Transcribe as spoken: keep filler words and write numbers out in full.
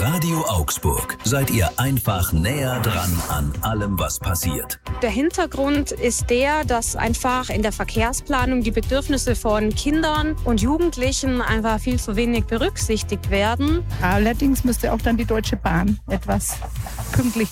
Radio Augsburg seid ihr einfach näher dran an allem, was passiert. Der Hintergrund ist der, dass einfach in der Verkehrsplanung die Bedürfnisse von Kindern und Jugendlichen einfach viel zu wenig berücksichtigt werden. Allerdings müsste auch dann die Deutsche Bahn etwas pünktlich